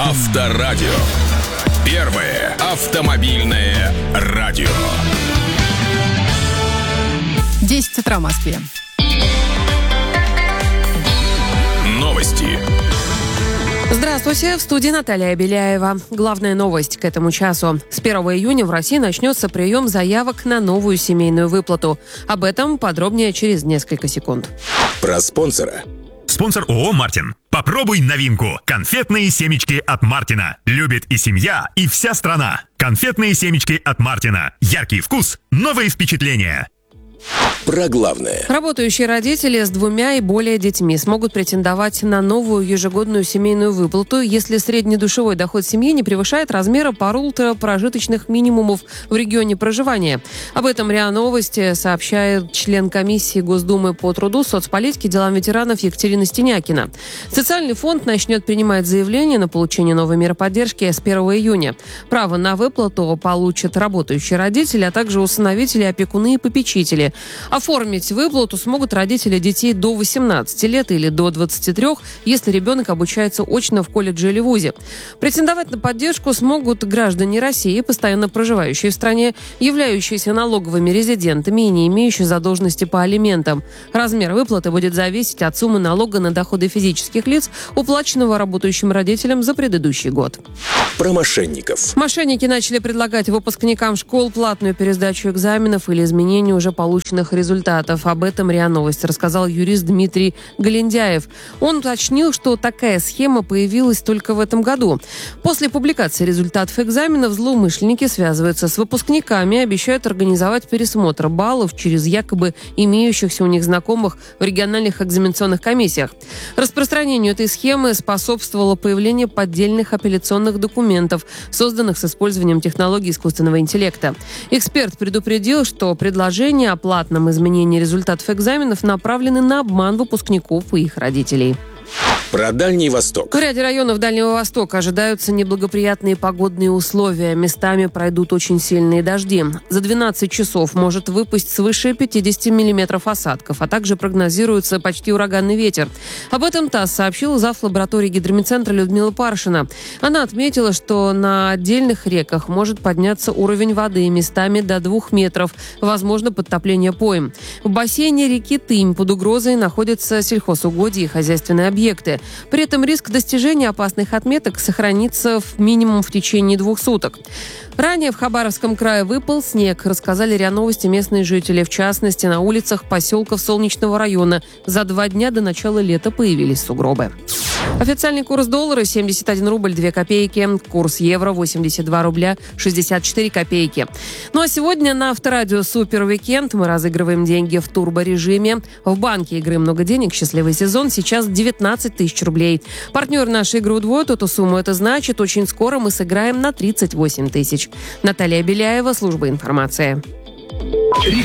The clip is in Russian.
Авторадио. Первое автомобильное радио. 10 утра в Москве. Новости. Здравствуйте, в студии Наталья Беляева. Главная новость к этому часу. С 1 июня в России начнется прием заявок на новую семейную выплату. Об этом подробнее через несколько секунд. Про спонсора. Спонсор ООО «Мартин». Попробуй новинку. Конфетные семечки от Мартина. Любит и семья, и вся страна. Конфетные семечки от Мартина. Яркий вкус, новые впечатления. Про главное. Работающие родители с 2 и более детьми смогут претендовать на новую ежегодную семейную выплату, если средний душевой доход семьи не превышает размера 1,5 прожиточных минимумов в регионе проживания. Об этом РИА Новости сообщает член комиссии Госдумы по труду, соцполитике, делам ветеранов Екатерина Стенякина. Социальный фонд начнет принимать заявления на получение новой меры поддержки с 1 июня. Право на выплату получат работающие родители, а также усыновители, опекуны и попечители. Оформить выплату смогут родители детей до 18 лет или до 23, если ребенок обучается очно в колледже или вузе. Претендовать на поддержку смогут граждане России, постоянно проживающие в стране, являющиеся налоговыми резидентами и не имеющие задолженности по алиментам. Размер выплаты будет зависеть от суммы налога на доходы физических лиц, уплаченного работающим родителям за предыдущий год. Про мошенников. Мошенники начали предлагать выпускникам школ платную пересдачу экзаменов или изменение уже полученных результатов. Об этом РИА Новости рассказал юрист Дмитрий Галендяев. Он уточнил, что такая схема появилась только в этом году. После публикации результатов экзаменов злоумышленники связываются с выпускниками и обещают организовать пересмотр баллов через якобы имеющихся у них знакомых в региональных экзаменационных комиссиях. Распространению этой схемы способствовало появление поддельных апелляционных документов, созданных с использованием технологий искусственного интеллекта. Эксперт предупредил, что предложения о платном изменении результатов экзаменов направлены на обман выпускников и их родителей. Про Дальний Восток. В ряде районов Дальнего Востока ожидаются неблагоприятные погодные условия. Местами пройдут очень сильные дожди. За 12 часов может выпасть свыше 50 миллиметров осадков, а также прогнозируется почти ураганный ветер. Об этом ТАСС сообщила зав. Лаборатории гидрометцентра Людмила Паршина. Она отметила, что на отдельных реках может подняться уровень воды местами до 2 метров. Возможно подтопление пойм. В бассейне реки Тымь под угрозой находятся сельхозугодья и хозяйственные объекты. При этом риск достижения опасных отметок сохранится минимум в течение 2 суток. Ранее в Хабаровском крае выпал снег, рассказали РИА Новости местные жители. В частности, на улицах поселков Солнечного района за 2 дня до начала лета появились сугробы. Официальный курс доллара 71 рубль 2 копейки. Курс евро 82 рубля 64 копейки. Ну а сегодня на Авторадио Супер Уикенд мы разыгрываем деньги в турборежиме. В банке игры «Много денег», счастливый сезон, сейчас 19 тысяч рублей. Партнер нашей игры удвоит эту сумму. Это значит, очень скоро мы сыграем на 38 тысяч. Наталья Беляева, служба информации.